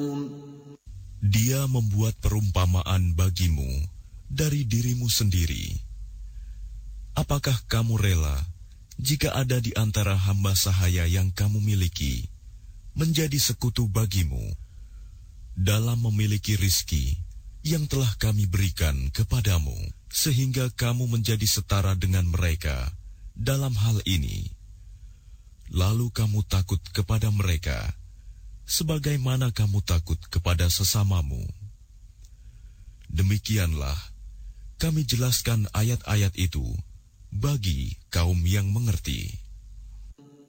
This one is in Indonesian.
Dia membuat perumpamaan bagimu dari dirimu sendiri. Apakah kamu rela jika ada di antara hamba sahaya yang kamu miliki menjadi sekutu bagimu dalam memiliki rizki yang telah kami berikan kepadamu, sehingga kamu menjadi setara dengan mereka dalam hal ini? Lalu kamu takut kepada mereka sebagaimana kamu takut kepada sesamamu. Demikianlah kami jelaskan ayat-ayat itu bagi kaum yang mengerti.